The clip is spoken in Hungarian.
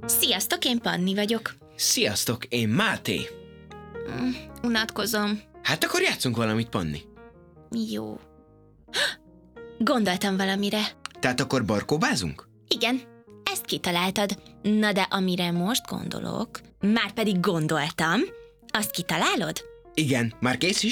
Sziasztok, én Panni vagyok. Sziasztok, én Máté. Unatkozom. Hát akkor játszunk valamit, Panni. Jó. Gondoltam valamire. Tehát akkor barkóbázunk? Igen, ezt kitaláltad. Na de amire most gondolok, már pedig gondoltam, azt kitalálod? Igen, már kész is?